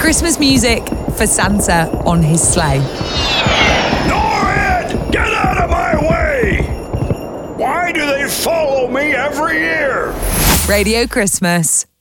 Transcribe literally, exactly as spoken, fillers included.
Christmas music for Santa on his sleigh. Norrid, get out of my way! Why do they follow me every year? Radio Christmas